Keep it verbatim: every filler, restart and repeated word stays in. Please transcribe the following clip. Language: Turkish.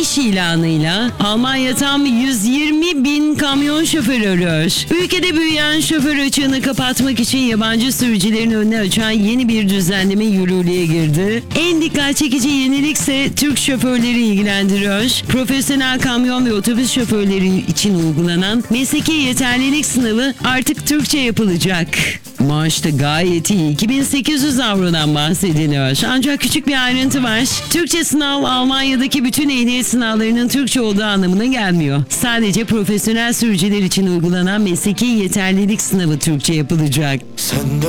iş ilanıyla Almanya tam yüz yirmi bin kamyon şoförü arıyor. Ülkede büyüyen şoför açığını kapatmak için yabancı sürücülerin önüne açan yeni bir düzenleme yürürlüğe girdi. En dikkat çekici yenilik ise Türk şoförleri ilgilendiriyor. Profesyonel kamyon ve otobüs şoförleri için uygulanan mesleki yeterlilik sınavı artık Türkçe yapılacak. Maaş da gayet iyi. iki bin sekiz yüz avrodan bahsediliyor. Ancak küçük bir ayrıntı var. Türkçe sınav Almanya'daki bütün ehliyet sınavlarının Türkçe olduğu anlamına gelmiyor. Sadece profesyonel sürücüler için uygulanan mesleki yeterlilik sınavı Türkçe yapılacak. Senden